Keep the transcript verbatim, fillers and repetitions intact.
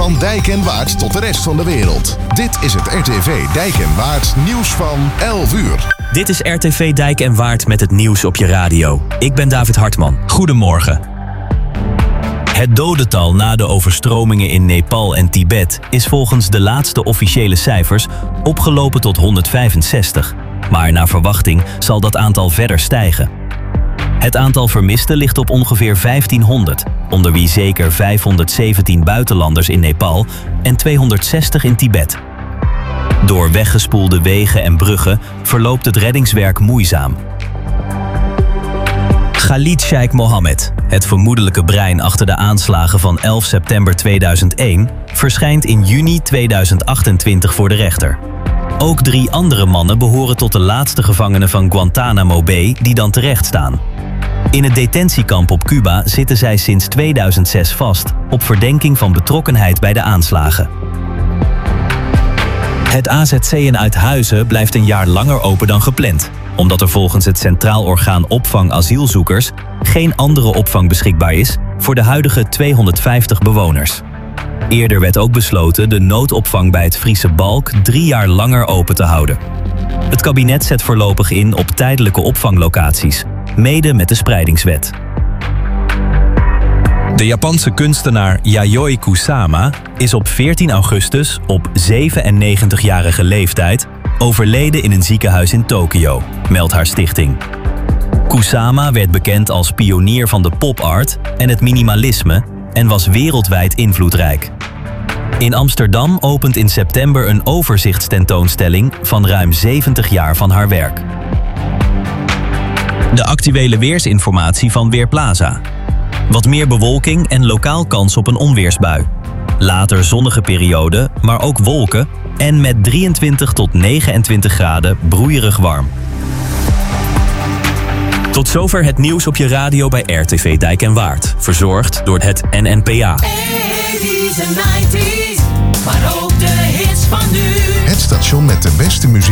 Van Dijk en Waard tot de rest van de wereld. Dit is het R T V Dijk en Waard nieuws van elf uur. Dit is R T V Dijk en Waard met het nieuws op je radio. Ik ben David Hartman. Goedemorgen. Het dodental na de overstromingen in Nepal en Tibet is volgens de laatste officiële cijfers opgelopen tot honderdvijfenzestig. Maar naar verwachting zal dat aantal verder stijgen. Het aantal vermisten ligt op ongeveer vijftienhonderd, onder wie zeker vijfhonderdzeventien buitenlanders in Nepal en tweehonderdzestig in Tibet. Door weggespoelde wegen en bruggen verloopt het reddingswerk moeizaam. Khalid Sheikh Mohammed, het vermoedelijke brein achter de aanslagen van elf september tweeduizend één, verschijnt in juni tweeduizend achtentwintig voor de rechter. Ook drie andere mannen behoren tot de laatste gevangenen van Guantanamo Bay die dan terecht staan. In het detentiekamp op Cuba zitten zij sinds tweeduizend zes vast op verdenking van betrokkenheid bij de aanslagen. Het A Z C in Uithuizen blijft een jaar langer open dan gepland, omdat er volgens het Centraal Orgaan Opvang Asielzoekers geen andere opvang beschikbaar is voor de huidige tweehonderdvijftig bewoners. Eerder werd ook besloten de noodopvang bij het Friese Balk drie jaar langer open te houden. Het kabinet zet voorlopig in op tijdelijke opvanglocaties, mede met de spreidingswet. De Japanse kunstenaar Yayoi Kusama is op veertien augustus op zevenennegentigjarige leeftijd overleden in een ziekenhuis in Tokio, meldt haar stichting. Kusama werd bekend als pionier van de pop-art en het minimalisme en was wereldwijd invloedrijk. In Amsterdam opent in september een overzichtstentoonstelling van ruim zeventig jaar van haar werk. De actuele weersinformatie van Weerplaza. Wat meer bewolking en lokaal kans op een onweersbui. Later zonnige periode, maar ook wolken en met drieëntwintig tot negenentwintig graden broeierig warm. Tot zover het nieuws op je radio bij R T V Dijk en Waard. Verzorgd door het N N P A. eighties en nineties, maar ook de hits van nu. Het station met de beste muziek.